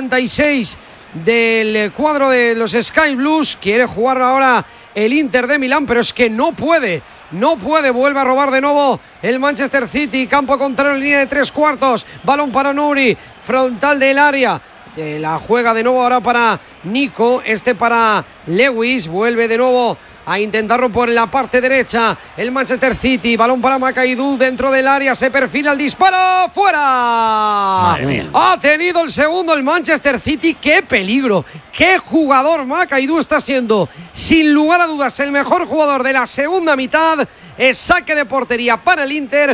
56 del cuadro de los Sky Blues. Quiere jugar ahora el Inter de Milán, pero es que no puede, vuelve a robar de nuevo el Manchester City, campo contrario en línea de 3/4, balón para Nouri, frontal del área, la juega de nuevo ahora para Nico, para Lewis, vuelve de nuevo a intentarlo por la parte derecha el Manchester City, balón para Makaidou dentro del área, se perfila el disparo, ¡fuera! Madre mía. Ha tenido el segundo el Manchester City, qué peligro, qué jugador Makaidou está siendo, sin lugar a dudas el mejor jugador de la segunda mitad. Es saque de portería para el Inter,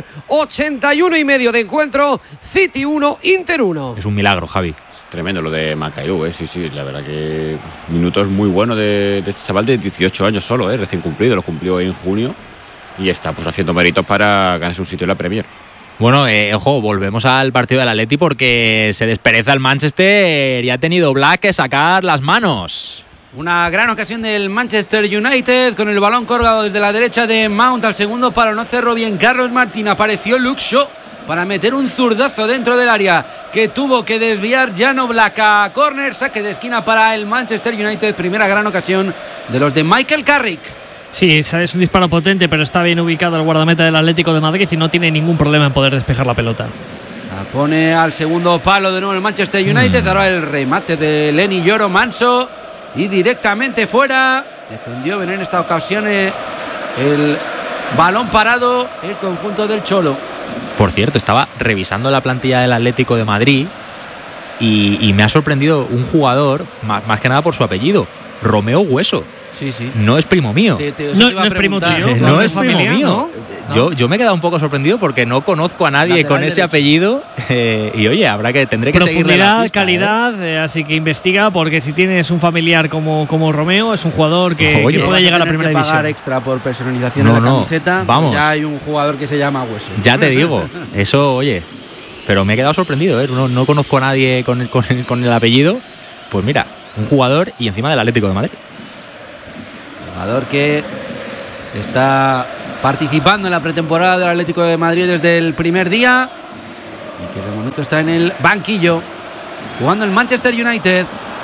81,5 de encuentro, City 1, Inter 1. Es un milagro, Javi. Tremendo lo de Makaidou, sí, la verdad que minutos muy buenos de este chaval de 18 años solo, recién cumplido, lo cumplió en junio y está pues haciendo méritos para ganarse un sitio en la Premier. Bueno, ojo, volvemos al partido del Atleti porque se despereza el Manchester y ha tenido Black que sacar las manos. Una gran ocasión del Manchester United con el balón colgado desde la derecha de Mount al segundo palo, no cerró bien Carlos Martín, apareció Luke Shaw para meter un zurdazo dentro del área que tuvo que desviar Jan Oblak a córner, saque de esquina para el Manchester United, primera gran ocasión de los de Michael Carrick. Sí, es un disparo potente, pero está bien ubicado el guardameta del Atlético de Madrid y no tiene ningún problema en poder despejar la pelota. La pone al segundo palo de nuevo el Manchester United, ahora el remate de Lenny Yoro Manso y directamente fuera, defendió bien en esta ocasión el balón parado el conjunto del Cholo. Por cierto, estaba revisando la plantilla del Atlético de Madrid y me ha sorprendido un jugador, más que nada por su apellido, Romeo Hueso. Sí. No es primo mío. No es primo tuyo. No es primo mío. ¿No? Yo me he quedado un poco sorprendido porque no conozco a nadie lateral con ese derecho. Apellido y oye, tendré que seguirle la profundidad, pista, calidad, así que investiga, porque si tienes un familiar como Romeo, es un jugador que puede llegar a la primera pagar división. extra por personalización en la camiseta. Vamos. Ya hay un jugador que se llama Hueso. Ya te digo, eso, oye, pero me he quedado sorprendido, no conozco a nadie con el apellido. Pues mira, un jugador y encima del Atlético de Madrid. Jugador que está participando en la pretemporada del Atlético de Madrid desde el primer día y que de momento está en el banquillo jugando el Manchester United.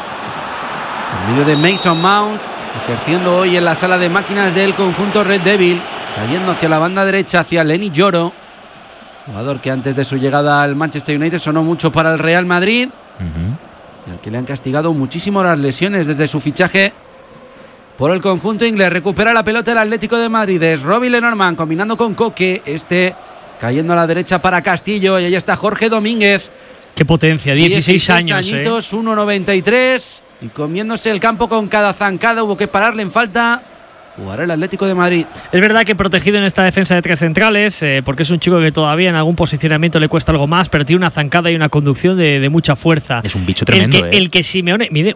El vídeo de Mason Mount ejerciendo hoy en la sala de máquinas del conjunto Red Devil, cayendo hacia la banda derecha, hacia Lenny Yoro, jugador que antes de su llegada al Manchester United sonó mucho para el Real Madrid y al que le han castigado muchísimo las lesiones desde su fichaje por el conjunto inglés. Recupera la pelota el Atlético de Madrid, es Robbie Lenormand combinando con Coque, cayendo a la derecha para Castillo, y ahí está Jorge Domínguez. Qué potencia, 16 años. Añitos, 1,93, y comiéndose el campo con cada zancada. Hubo que pararle en falta. Jugará el Atlético de Madrid. Es verdad que protegido en esta defensa de 3 centrales, porque es un chico que todavía en algún posicionamiento le cuesta algo más, pero tiene una zancada y una conducción de mucha fuerza. Es un bicho tremendo. El que Simeone mide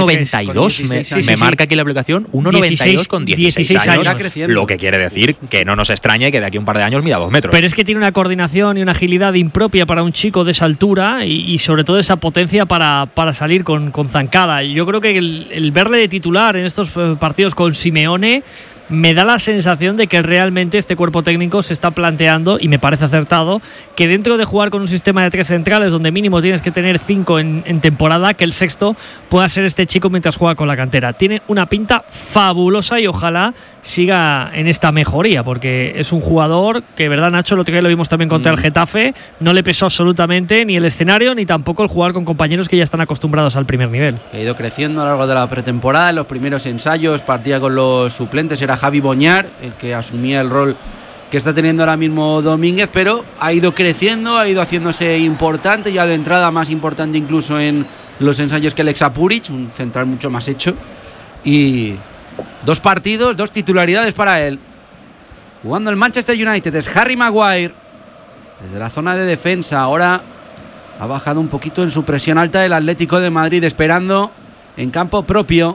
1,92. Me marca aquí la aplicación 1,92 con 16 años. Lo que quiere decir que no nos extraña que de aquí a un par de años mida 2 metros. Pero es que tiene una coordinación y una agilidad impropia para un chico de esa altura y sobre todo esa potencia para salir con zancada. Yo creo que el verle de titular en estos partidos con Simeone me da la sensación de que realmente este cuerpo técnico se está planteando, y me parece acertado, que dentro de jugar con un sistema de 3 centrales donde mínimo tienes que tener 5 en temporada, que el sexto pueda ser este chico mientras juega con la cantera. Tiene una pinta fabulosa y ojalá siga en esta mejoría, porque es un jugador que, verdad, Nacho, lo que lo vimos también contra el Getafe, no le pesó absolutamente ni el escenario ni tampoco el jugar con compañeros que ya están acostumbrados al primer nivel. Ha ido creciendo a lo largo de la pretemporada. En los primeros ensayos partía con los suplentes, era Javi Boñar el que asumía el rol que está teniendo ahora mismo Domínguez, pero ha ido creciendo, ha ido haciéndose importante, ya de entrada más importante incluso en los ensayos que Alexa Puric, un central mucho más hecho, y 2 partidos, 2 titularidades para él. Jugando el Manchester United es Harry Maguire desde la zona de defensa. Ahora ha bajado un poquito en su presión alta el Atlético de Madrid, esperando en campo propio,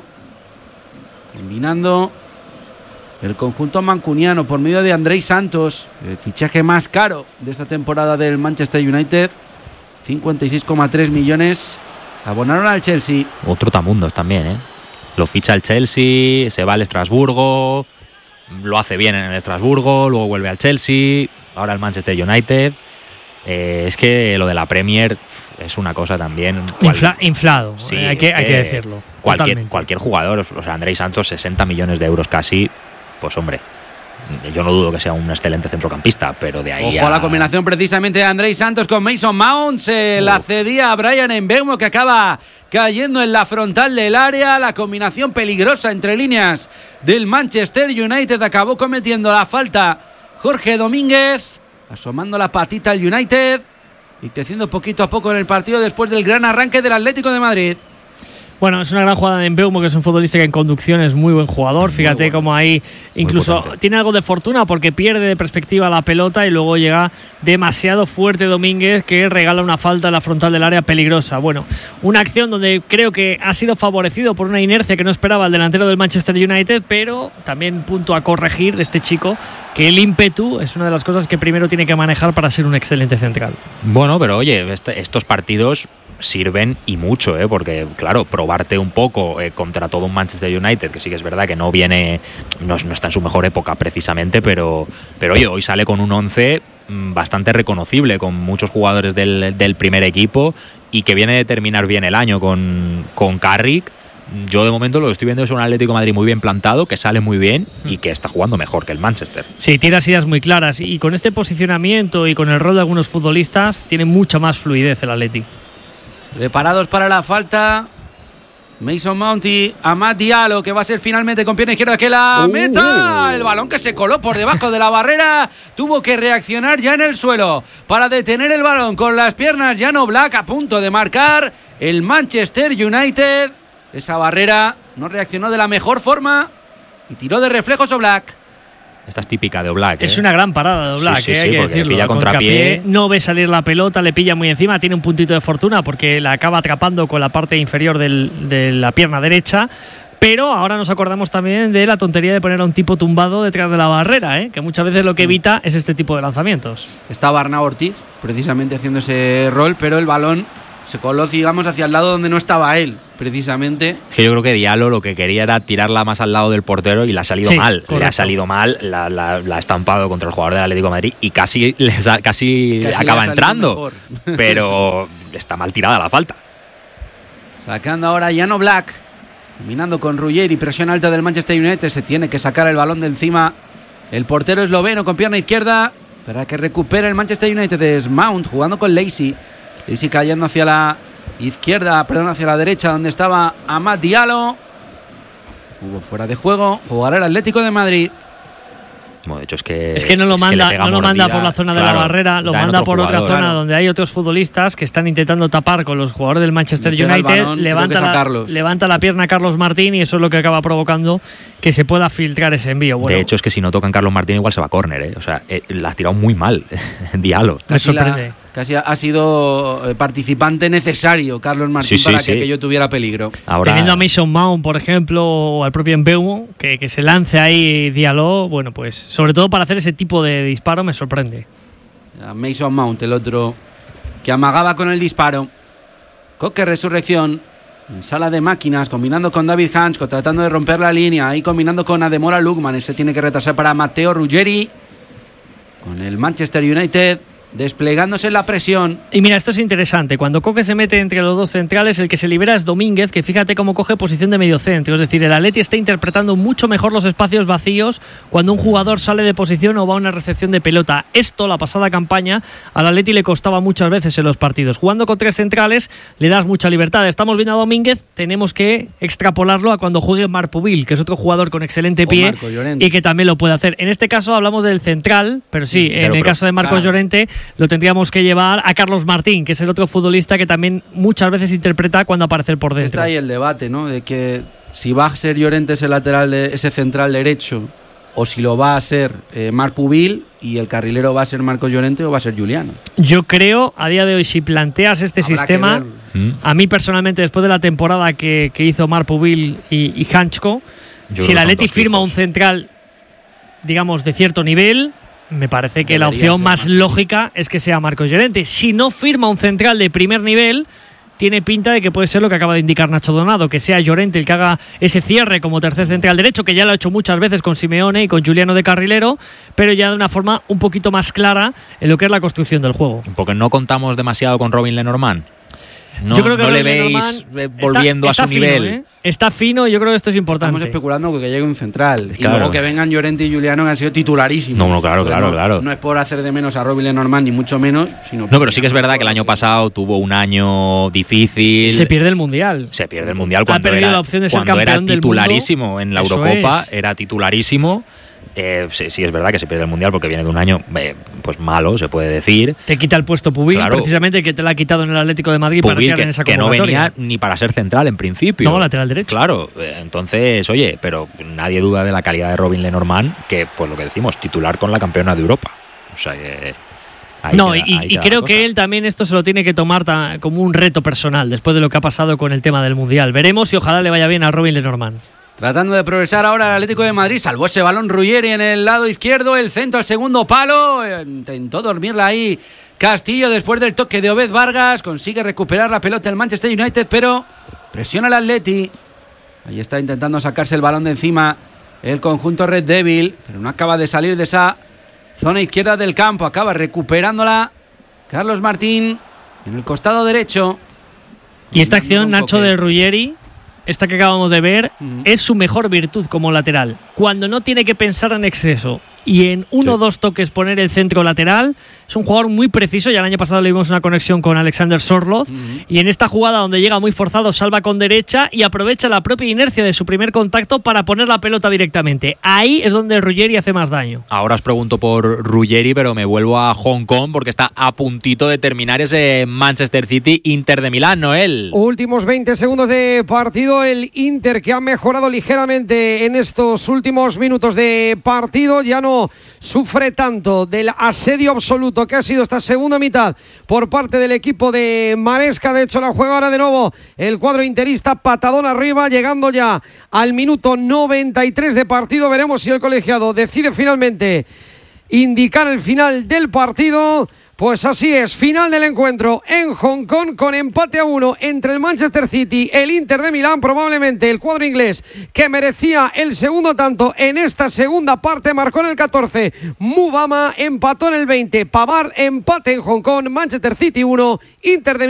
combinando el conjunto mancuniano por medio de Andrei Santos, el fichaje más caro de esta temporada del Manchester United. 56,3 millones abonaron al Chelsea. Otro tamundos también, ¿eh? Lo ficha el Chelsea, se va al Estrasburgo, lo hace bien en el Estrasburgo, luego vuelve al Chelsea, ahora al Manchester United. Es que lo de la Premier es una cosa también... Inflado, sí, hay que decirlo. Cualquier jugador, o sea, Andrei Santos, 60 millones de euros casi, pues hombre, yo no dudo que sea un excelente centrocampista, pero de ahí Ojo a la combinación precisamente de Andrei Santos con Mason Mount. Se la cedía a Bryan Mbeumo, que acaba cayendo en la frontal del área. La combinación peligrosa entre líneas del Manchester United. Acabó cometiendo la falta Jorge Domínguez, asomando la patita al United y creciendo poquito a poco en el partido después del gran arranque del Atlético de Madrid. Bueno, es una gran jugada de Mbeumo, que es un futbolista que en conducción es muy buen jugador. Fíjate cómo ahí incluso tiene algo de fortuna porque pierde de perspectiva la pelota y luego llega demasiado fuerte Domínguez, que regala una falta en la frontal del área peligrosa. Bueno, una acción donde creo que ha sido favorecido por una inercia que no esperaba el delantero del Manchester United, pero también punto a corregir de este chico, que el ímpetu es una de las cosas que primero tiene que manejar para ser un excelente central. Bueno, pero oye, estos partidos sirven y mucho, porque claro, probarte un poco contra todo un Manchester United, que sí que es verdad que no está en su mejor época precisamente, pero oye, hoy sale con un 11 bastante reconocible, con muchos jugadores del primer equipo, y que viene de terminar bien el año con Carrick. Yo de momento lo que estoy viendo es un Atlético de Madrid muy bien plantado, que sale muy bien y que está jugando mejor que el Manchester. Sí, tiene las ideas muy claras, y con este posicionamiento y con el rol de algunos futbolistas tiene mucha más fluidez el Atlético. Preparados para la falta Mason Mount y Amad Diallo, que va a ser finalmente con pierna izquierda que la meta. El balón que se coló por debajo de la barrera, tuvo que reaccionar ya en el suelo para detener el balón con las piernas. Jan Oblak, a punto de marcar el Manchester United. Esa barrera no reaccionó de la mejor forma y tiró de reflejos Oblak. Esta es típica de Oblak. Es una gran parada de Oblak, sí, hay que decirlo. Pilla contrapié. No ve salir la pelota, le pilla muy encima, tiene un puntito de fortuna porque la acaba atrapando con la parte inferior de la pierna derecha. Pero ahora nos acordamos también de la tontería de poner a un tipo tumbado detrás de la barrera, que muchas veces lo que evita es este tipo de lanzamientos. Estaba Arnau Ortiz precisamente haciendo ese rol, pero el balón se coló, digamos, hacia el lado donde no estaba él, precisamente. Es que yo creo que Diallo lo que quería era tirarla más al lado del portero y le ha salido mal. Correcto. Le ha salido mal, la ha estampado contra el jugador del Atlético de Madrid y casi acaba entrando. Pero está mal tirada la falta. Sacando ahora Jan Oblak, combinando con Ruggeri, presión alta del Manchester United. Se tiene que sacar el balón de encima el portero esloveno con pierna izquierda para que recupere el Manchester United. Es Mount jugando con Lacey cayendo hacia la izquierda, hacia la derecha, donde estaba Amad Diallo. Hubo fuera de juego, jugará el Atlético de Madrid. Bueno, de hecho, es que no lo manda, le no lo manda por la zona de la barrera, lo manda por otra zona donde hay otros futbolistas que están intentando tapar con los jugadores del Manchester United. Balón, levanta la pierna Carlos Martín y eso es lo que acaba provocando que se pueda filtrar ese envío. Bueno, de hecho, es que si no tocan Carlos Martín igual se va a córner, ¿eh? O sea, la ha tirado muy mal Diallo. Me sorprende. Casi ha sido participante necesario Carlos Martín para que aquello tuviera peligro. Ahora, teniendo a Mason Mount, por ejemplo, o al propio Mbeumo, que se lance ahí Diallo, bueno, pues sobre todo para hacer ese tipo de disparo me sorprende. A Mason Mount, el otro que amagaba con el disparo. Coque Resurrección en sala de máquinas, combinando con David Hansko, tratando de romper la línea, ahí combinando con Ademola Lookman. Ese tiene que retrasar para Matteo Ruggeri con el Manchester United desplegándose en la presión. Y mira, esto es interesante. Cuando Coque se mete entre los dos centrales, el que se libera es Domínguez, que fíjate cómo coge posición de medio centro. Es decir, el Atleti está interpretando mucho mejor los espacios vacíos cuando un jugador sale de posición o va a una recepción de pelota. Esto, la pasada campaña, al Atleti le costaba muchas veces en los partidos. Jugando con tres centrales, le das mucha libertad. Estamos viendo a Domínguez, tenemos que extrapolarlo a cuando juegue Marpuvil, que es otro jugador con excelente pie y que también lo puede hacer. En este caso hablamos del central, pero sí, en el caso de Marcos Llorente lo tendríamos que llevar a Carlos Martín, que es el otro futbolista que también muchas veces interpreta cuando aparece por dentro. Está ahí el debate, ¿no? De que si va a ser Llorente ese lateral, ese central derecho, o si lo va a ser Marpuvil y el carrilero va a ser Marcos Llorente o va a ser Juliano. Yo creo, a día de hoy, si planteas este sistema, a mí personalmente, después de la temporada que hizo Marpuvil y Hansko, si el Atleti firma un central, digamos, de cierto nivel, me parece que la opción más lógica es que sea Marcos Llorente. Si no firma un central de primer nivel, tiene pinta de que puede ser lo que acaba de indicar Nacho Donado, que sea Llorente el que haga ese cierre como tercer central derecho, que ya lo ha hecho muchas veces con Simeone y con Juliano de carrilero, pero ya de una forma un poquito más clara en lo que es la construcción del juego. Porque no contamos demasiado con Robin Lenormand. Yo creo que no le veis volviendo está a su fino, nivel. Está fino, yo creo que esto es importante. Estamos especulando que llegue un central. Claro. Y luego que vengan Llorente y Juliano, que han sido titularísimos. No, claro. No es por hacer de menos a Robin Lenormand, ni mucho menos, sino... No, pero sí que es verdad que el año pasado tuvo un año difícil. Se pierde el Mundial. Cuando perdido la opción de ser campeón del titularísimo mundo. En la Eso Eurocopa. es. Era titularísimo. Sí, es verdad que se pierde el Mundial porque viene de un año pues malo, se puede decir. Te quita el puesto Pubil, claro, precisamente, que te lo ha quitado en el Atlético de Madrid Pubil, para en esa que no convocatoria. venía ni para ser central en principio. No, lateral derecho. Claro, entonces, oye, pero nadie duda de la calidad de Robin Lenormand, que pues lo que decimos, titular con la campeona de Europa. O sea que... Y creo que él también esto se lo tiene que tomar como un reto personal después de lo que ha pasado con el tema del Mundial. Veremos y ojalá le vaya bien a Robin Lenormand. Tratando de progresar ahora el Atlético de Madrid, salvó ese balón Ruggeri en el lado izquierdo, el centro al segundo palo, intentó dormirla ahí Castillo después del toque de Obed Vargas, consigue recuperar la pelota el Manchester United, pero presiona el Atleti, ahí está intentando sacarse el balón de encima el conjunto Red Devil, pero no acaba de salir de esa zona izquierda del campo, acaba recuperándola Carlos Martín en el costado derecho. Y esta acción, Nacho, de Ruggeri, esta que acabamos de ver, es su mejor virtud como lateral. Cuando no tiene que pensar en exceso y en uno o dos toques poner el centro lateral, es un jugador muy preciso. Ya el año pasado le vimos una conexión con Alexander Sorloth, y en esta jugada donde llega muy forzado, salva con derecha y aprovecha la propia inercia de su primer contacto para poner la pelota directamente. Ahí es donde Ruggeri hace más daño. Ahora os pregunto por Ruggeri, pero me vuelvo a Hong Kong porque está a puntito de terminar ese Manchester City Inter de Milán, Noel. Últimos 20 segundos de partido, el Inter que ha mejorado ligeramente en estos últimos minutos de partido, ya no sufre tanto del asedio absoluto que ha sido esta segunda mitad por parte del equipo de Maresca. De hecho, la juega ahora de nuevo el cuadro interista, patadón arriba, llegando ya al minuto 93 de partido. Veremos si el colegiado decide finalmente indicar el final del partido. Pues así es, final del encuentro en Hong Kong con empate a 1 entre el Manchester City y el Inter de Milán. Probablemente el cuadro inglés que merecía el segundo tanto en esta segunda parte, marcó en el 14 Mubama, empató en el 20 Pavard, empate en Hong Kong, Manchester City 1, Inter de